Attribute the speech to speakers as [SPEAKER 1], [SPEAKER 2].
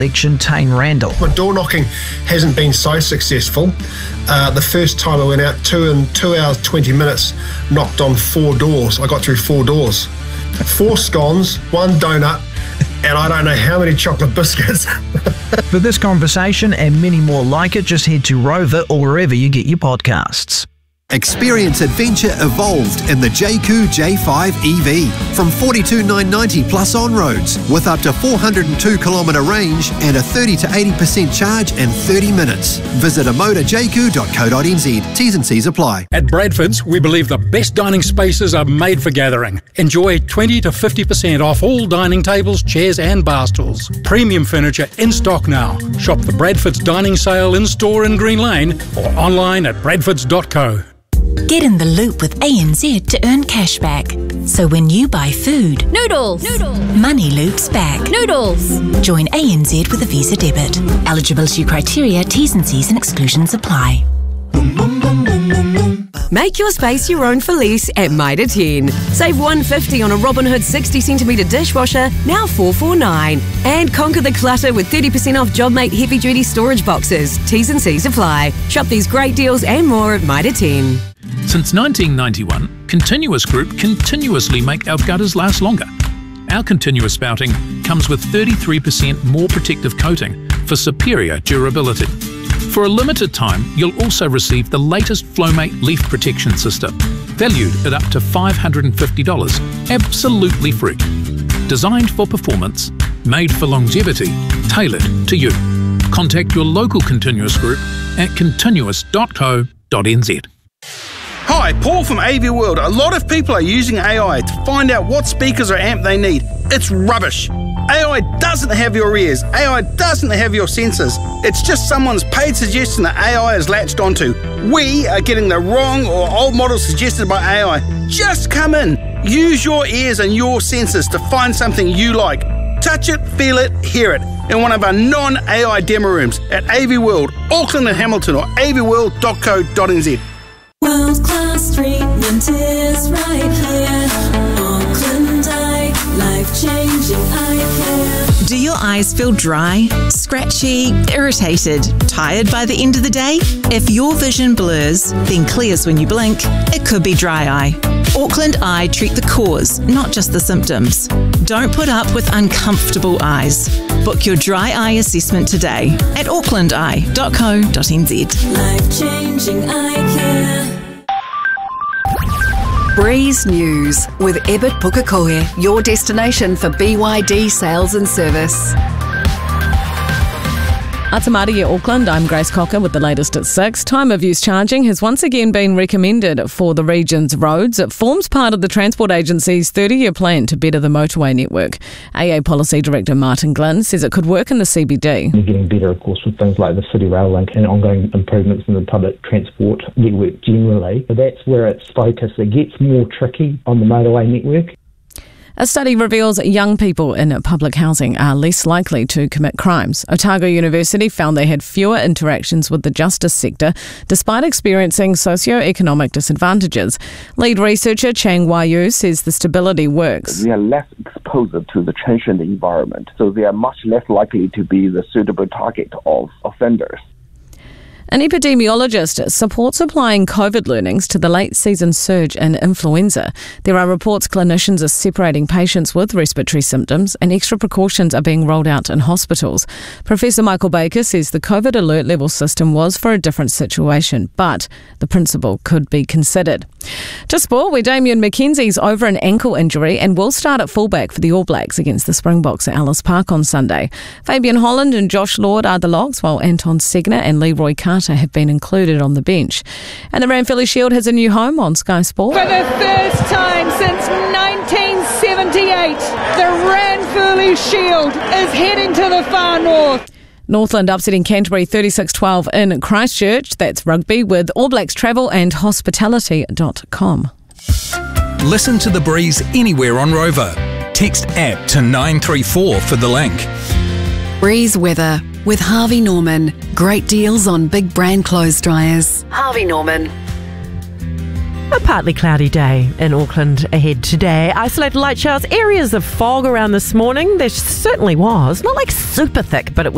[SPEAKER 1] election Tane Randall.
[SPEAKER 2] My door knocking hasn't been so successful. The first time I went out, 2 hours, 20 minutes, knocked on 4 doors. I got through 4 doors. 4 scones, 1 donut, and I don't know how many chocolate biscuits.
[SPEAKER 1] For this conversation and many more like it, just head to Rover or wherever you get your podcasts.
[SPEAKER 3] Experience adventure evolved in the Jayco J5 EV from $42,990 plus on-roads with up to 402-kilometre range and a 30 to 80% charge in 30 minutes. Visit amotojayco.co.nz. T's and C's apply.
[SPEAKER 4] At Bradford's, we believe the best dining spaces are made for gathering. Enjoy 20 to 50% off all dining tables, chairs and bar stools. Premium furniture in stock now. Shop the Bradford's Dining Sale in-store in Green Lane or online at bradfords.co.
[SPEAKER 5] Get in the loop with ANZ to earn cashback. So when you buy food,
[SPEAKER 6] Noodles,
[SPEAKER 5] money loops back.
[SPEAKER 6] Noodles.
[SPEAKER 5] Join ANZ with a Visa debit. Eligibility criteria, T's and C's and exclusions apply.
[SPEAKER 7] Make your space your own for lease at Mitre 10. Save $150 on a Robin Hood 60cm dishwasher, now $449. And conquer the clutter with 30% off JobMate heavy-duty storage boxes. T's and C's apply. Shop these great deals and more at Mitre 10.
[SPEAKER 8] Since 1991, Continuous Group continuously make our gutters last longer. Our continuous spouting comes with 33% more protective coating for superior durability. For a limited time, you'll also receive the latest Flowmate leaf protection system, valued at up to $550, absolutely free. Designed for performance, made for longevity, tailored to you. Contact your local Continuous Group at continuous.co.nz.
[SPEAKER 9] Hi, Paul from AV World. A lot of people are using AI to find out what speakers or amp they need. It's rubbish. AI doesn't have your ears. AI doesn't have your sensors. It's just someone's paid suggestion that AI has latched onto. We are getting the wrong or old model suggested by AI. Just come in. Use your ears and your sensors to find something you like. Touch it, feel it, hear it in one of our non-AI demo rooms at AV World, Auckland and Hamilton, or avworld.co.nz.
[SPEAKER 10] World-class treatment is right here. Auckland Eye, life-changing eye care.
[SPEAKER 11] Do your eyes feel dry, scratchy, irritated, tired by the end of the day? If your vision blurs, then clears when you blink, it could be dry eye. Auckland Eye treat the cause, not just the symptoms. Don't put up with uncomfortable eyes. Book your dry eye assessment today at aucklandeye.co.nz.
[SPEAKER 10] Life-changing eye care.
[SPEAKER 7] Breeze News with Ebert Pukekohe, your destination for BYD sales and service.
[SPEAKER 12] Atamari Auckland, I'm Grace Cocker with the latest at 6. Time of use charging has once again been recommended for the region's roads. It forms part of the Transport Agency's 30-year plan to better the motorway network. AA Policy Director Martin Glynn says it could work in the CBD.
[SPEAKER 13] We're getting better, of course, with things like the City Rail Link and ongoing improvements in the public transport network generally. But that's where it's focused. It gets more tricky on the motorway network.
[SPEAKER 12] A study reveals young people in public housing are less likely to commit crimes. Otago University found they had fewer interactions with the justice sector despite experiencing socio-economic disadvantages. Lead researcher Chang Wai-yu says the stability works.
[SPEAKER 14] They are less exposed to the transient environment, so they are much less likely to be the suitable target of offenders.
[SPEAKER 12] An epidemiologist supports applying COVID learnings to the late season surge in influenza. There are reports clinicians are separating patients with respiratory symptoms and extra precautions are being rolled out in hospitals. Professor Michael Baker says the COVID alert level system was for a different situation, but the principle could be considered. To sport, where Damian McKenzie's over an ankle injury and will start at fullback for the All Blacks against the Springboks at Ellis Park on Sunday. Fabian Holland and Josh Lord are the locks, while Anton Segner and Leroy Carter have been included on the bench. And the Ranfurly Shield has a new home on Sky Sport.
[SPEAKER 15] For the first time since 1978, the Ranfurly Shield is heading to the far north.
[SPEAKER 12] Northland upsetting Canterbury 36-12 in Christchurch. That's rugby with All Blacks Travel and Hospitality.com.
[SPEAKER 16] Listen to The Breeze anywhere on Rover. Text app to 934 for the link.
[SPEAKER 7] Breeze weather with Harvey Norman. Great deals on big brand clothes dryers. Harvey Norman.
[SPEAKER 17] A partly cloudy day in Auckland ahead today. Isolated light showers, areas of fog around this morning. There certainly was. Not like super thick, but it was